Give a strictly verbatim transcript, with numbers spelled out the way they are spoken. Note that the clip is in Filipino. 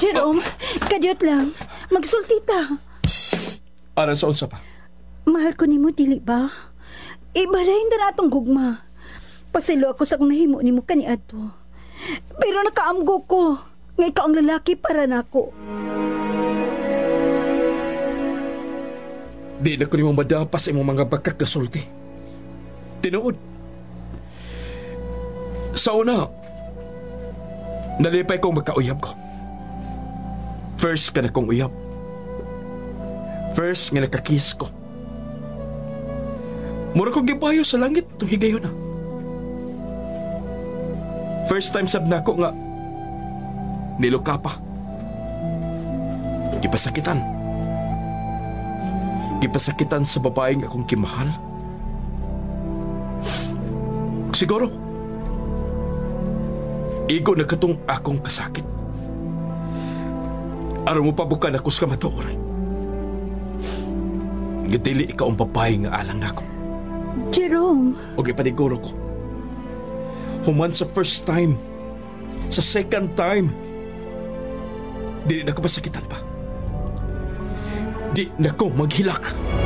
Jerome, kadyot lang. Magsulti ta. Aran sa unsa pa? Mahal ko nimo, dili ba? Ibalayin na natong gugma. Pasilo ako sa kung nahimo nimo kaniadto. Pero nakaamgo ko nga ikaw ang lalaki para nako. Di na ko ni mo madapas sa imong mga pagkakasulti. Tinuod. Sa una, nalipay kong magkauyab ko. First ka na kong uyab. First nga nakakiss ko. Mura kong gipayo sa langit itong higayon na. First time sab na ko nga niluka pa. Gipasakitan. Gipasakitan sa babaeng akong kimahal. Siguro, igo na katong akong kasakit. Araw mo pa bukan ako sa kamatuoray. Gadili ikaw ang babae nga alang na ako. Jerome. O gipaniguro ko. Human sa first time, sa second time, di na ko masakitan pa. Di na ko maghilak.